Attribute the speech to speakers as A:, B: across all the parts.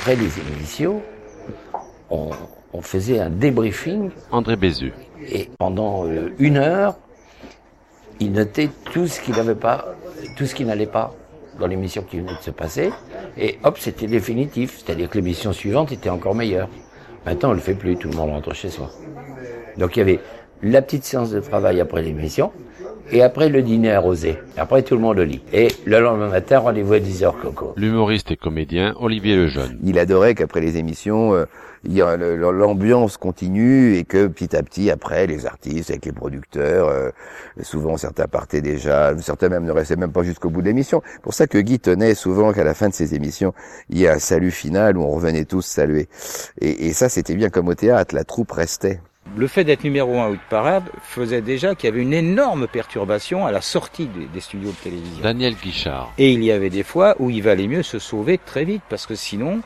A: après les émissions, on faisait un débriefing.
B: André Bézu.
A: Et pendant 1 heure, il notait tout ce qui n'avait pas, tout ce qui n'allait pas dans l'émission qui venait de se passer. Et hop, c'était définitif. C'est-à-dire que l'émission suivante était encore meilleure. Maintenant, on ne le fait plus, tout le monde rentre chez soi. Donc il y avait la petite séance de travail après l'émission, et après le dîner arrosé. Après, tout le monde au lit. Et le lendemain matin, rendez-vous à 10h Coco.
B: L'humoriste et comédien Olivier Lejeune.
C: Il adorait qu'après les émissions, l'ambiance continue et que petit à petit, après, les artistes avec les producteurs, souvent certains partaient déjà, certains même ne restaient même pas jusqu'au bout de l'émission. C'est pour ça que Guy tenait souvent qu'à la fin de ces émissions, il y ait un salut final où on revenait tous saluer. Et ça, c'était bien comme au théâtre, la troupe restait.
D: Le fait d'être numéro 1 ou de parade faisait déjà qu'il y avait une énorme perturbation à la sortie des studios de télévision.
B: Daniel Guichard.
D: Et il y avait des fois où il valait mieux se sauver très vite, parce que sinon,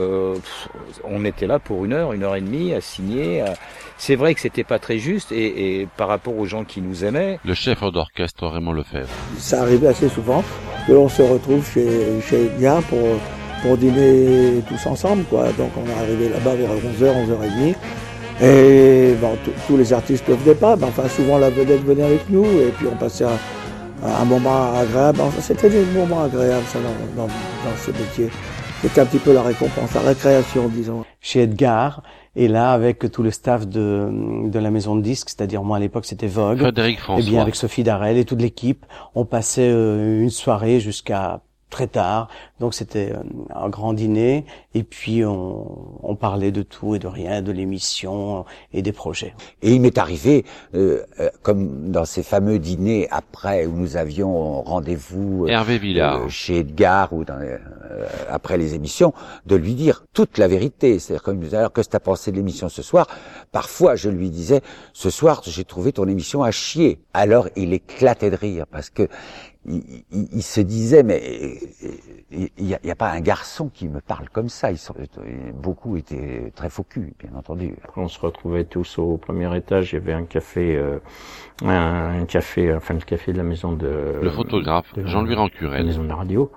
D: on était là pour 1 heure, 1h30 à signer. C'est vrai que c'était pas très juste, et par rapport aux gens qui nous aimaient.
B: Le chef d'orchestre Raymond Lefebvre.
E: Ça arrivait assez souvent que l'on se retrouve chez Edgar pour dîner tous ensemble, quoi. Donc on est arrivé là-bas vers 11h, 11h30. Et bon, tous les artistes ne venaient pas, mais enfin souvent la vedette venait avec nous et puis on passait un moment agréable. Enfin, c'était des moments agréables ça, dans ce métier. C'était un petit peu la récompense, la récréation, disons.
F: Chez Edgar, et là avec tout le staff de la maison de disques, c'est-à-dire moi à l'époque c'était Vogue.
B: Frédéric François.
F: Et bien avec Sophie Darel et toute l'équipe, on passait une soirée jusqu'à très tard, donc c'était un grand dîner, et puis on parlait de tout et de rien, de l'émission et des projets.
G: Et il m'est arrivé, comme dans ces fameux dîners après où nous avions rendez-vous
B: Hervé Villard.
G: Chez Edgar ou après les émissions, de lui dire toute la vérité. C'est-à-dire comme il me disait, alors qu'est-ce que t'as pensé de l'émission ce soir? Parfois je lui disais, ce soir j'ai trouvé ton émission à chier. Alors il éclatait de rire parce que il se disait, mais il y a pas un garçon qui me parle comme ça. Beaucoup étaient très faux cul, bien entendu.
H: On se retrouvait tous au premier étage. Il y avait un café, le café de la maison de...
B: Le photographe Jean-Louis Rancurel.
H: La maison de la radio.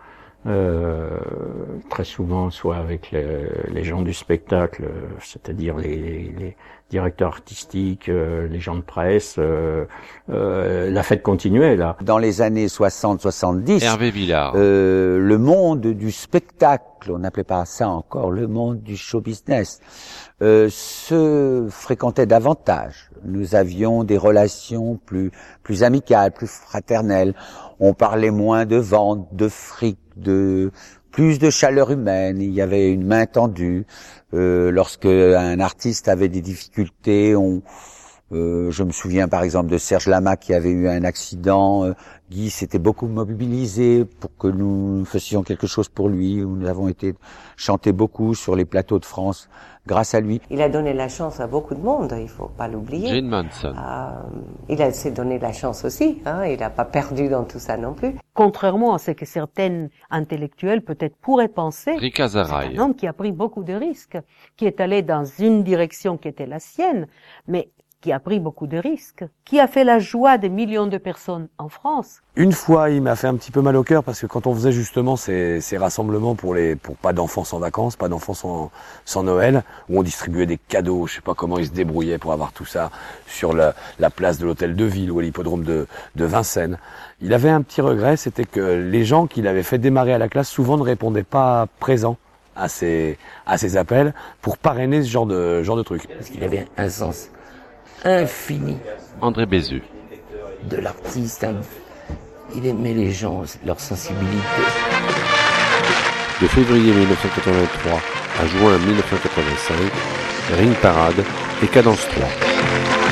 H: Très souvent, soit avec les gens du spectacle, c'est-à-dire les directeurs artistiques, les gens de presse, la fête continuait là.
G: Dans les années 60-70,
B: Hervé Villard.
G: Le monde du spectacle, on n'appelait pas ça encore le monde du show business, se fréquentait davantage. Nous avions des relations plus amicales, plus fraternelles. On parlait moins de vente, de fric, plus de chaleur humaine. Il y avait une main tendue. Lorsque un artiste avait des difficultés, je me souviens par exemple de Serge Lama qui avait eu un accident. Guy s'était beaucoup mobilisé pour que nous fassions quelque chose pour lui. Nous avons été chanter beaucoup sur les plateaux de France grâce à lui.
I: Il a donné la chance à beaucoup de monde, il faut pas l'oublier.
B: Jane Manson.
I: Il s'est donné la chance aussi, il n'a pas perdu dans tout ça non plus.
J: Contrairement à ce que certaines intellectuels peut-être pourraient penser,
B: Rika Zaraï.
J: C'est un homme qui a pris beaucoup de risques, qui est allé dans une direction qui était la sienne, mais qui a pris beaucoup de risques, qui a fait la joie des millions de personnes en France.
K: Une fois, il m'a fait un petit peu mal au cœur parce que quand on faisait justement ces rassemblements pour pas d'enfants sans vacances, pas d'enfants sans Noël, où on distribuait des cadeaux, je sais pas comment ils se débrouillaient pour avoir tout ça sur la place de l'hôtel de ville ou à l'hippodrome de Vincennes. Il avait un petit regret, c'était que les gens qu'il avait fait démarrer à la classe souvent ne répondaient pas présents à ces appels pour parrainer ce genre de truc.
A: Parce qu'il avait un sens infini.
B: André Bézu.
A: De l'artiste, il aimait les gens, leur sensibilité.
B: De février 1983 à juin 1985, Ring Parade et Cadence 3.